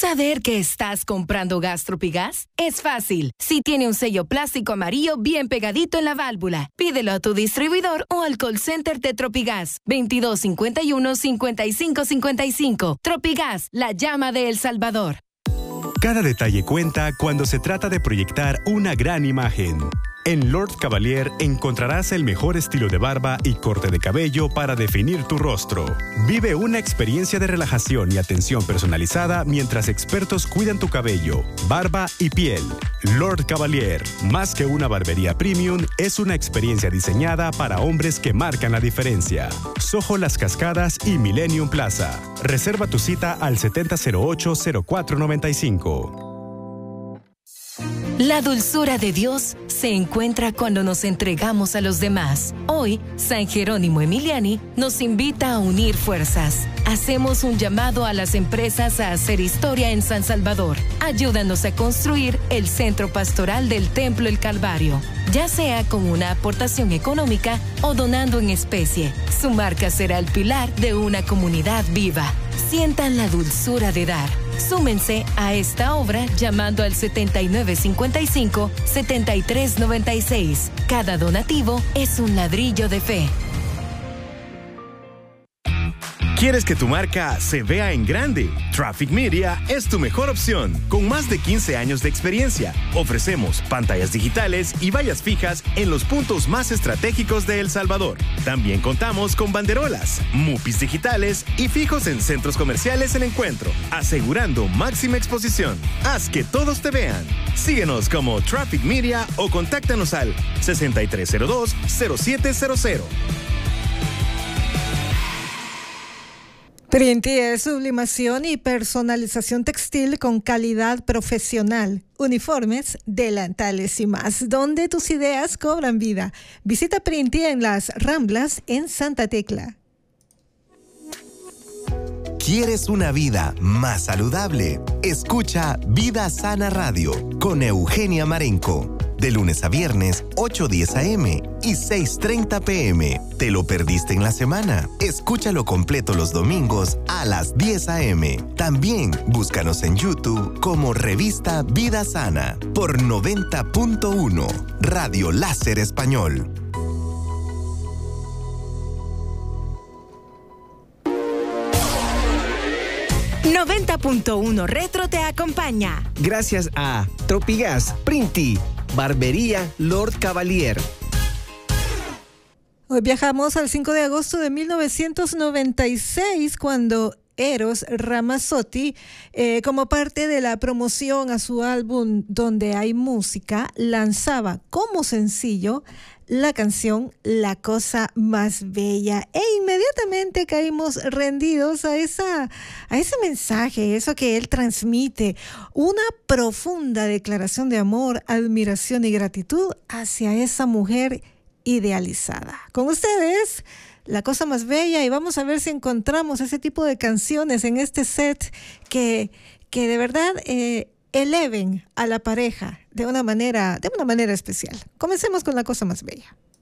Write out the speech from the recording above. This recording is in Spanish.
saber que estás comprando gas Tropigas? Es fácil. Si tiene un sello plástico amarillo bien pegadito en la válvula, pídelo a tu distribuidor o al call center de Tropigas. 2251-5555. Tropigas, la llama de El Salvador. Cada detalle cuenta cuando se trata de proyectar una gran imagen. En Lord Cavalier encontrarás el mejor estilo de barba y corte de cabello para definir tu rostro. Vive una experiencia de relajación y atención personalizada mientras expertos cuidan tu cabello, barba y piel. Lord Cavalier, más que una barbería premium, es una experiencia diseñada para hombres que marcan la diferencia. Soho Las Cascadas y Millennium Plaza. Reserva tu cita al 7008-0495. La dulzura de Dios se encuentra cuando nos entregamos a los demás. Hoy, San Jerónimo Emiliani nos invita a unir fuerzas. Hacemos un llamado a las empresas a hacer historia en San Salvador. Ayúdanos a construir el centro pastoral del Templo El Calvario, ya sea con una aportación económica o donando en especie. Su marca será el pilar de una comunidad viva. Sientan la dulzura de dar. Súmense a esta obra llamando al 7955-7396. Cada donativo es un ladrillo de fe. ¿Quieres que tu marca se vea en grande? Traffic Media es tu mejor opción. Con más de 15 años de experiencia, ofrecemos pantallas digitales y vallas fijas en los puntos más estratégicos de El Salvador. También contamos con banderolas, mupis digitales y fijos en centros comerciales en encuentro, asegurando máxima exposición. Haz que todos te vean. Síguenos como Traffic Media o contáctanos al 6302-0700. Printi es sublimación y personalización textil con calidad profesional. Uniformes, delantales y más, donde tus ideas cobran vida. Visita Printi en Las Ramblas, en Santa Tecla. ¿Quieres una vida más saludable? Escucha Vida Sana Radio con Eugenia Marenco. De lunes a viernes, 8:10 a.m. y 6:30 p.m. ¿Te lo perdiste en la semana? Escúchalo completo los domingos a las 10 a.m. También búscanos en YouTube como Revista Vida Sana por 90.1 Radio Láser Español. ...90.1 Retro te acompaña. Gracias a Tropigas, Printi, Barbería Lord Cavalier. Hoy viajamos al 5 de agosto de 1996, cuando Eros Ramazzotti, como parte de la promoción a su álbum Donde hay música, lanzaba como sencillo la canción La cosa más bella, e inmediatamente caímos rendidos a ese mensaje, eso que él transmite, una profunda declaración de amor, admiración y gratitud hacia esa mujer idealizada. Con ustedes, La cosa más bella, y vamos a ver si encontramos ese tipo de canciones en este set que de verdad eleven a la pareja de una manera especial. Comencemos con La cosa más bella.